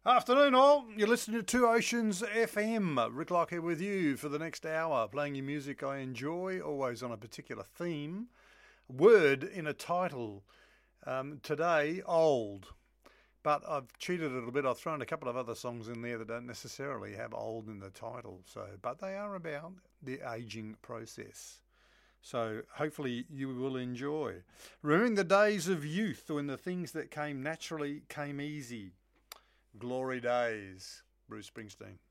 Afternoon all, you're listening to Two Oceans FM. Rick Lock here with you for the next hour, playing you music I enjoy, always on a particular theme. Word in a title. Today, old. But I've cheated a little bit. I've thrown a couple of other songs in there that don't necessarily have old in the title. But they are about the ageing process. So hopefully you will enjoy. Remembering the days of youth when the things that came naturally came easy. Glory days, Bruce Springsteen.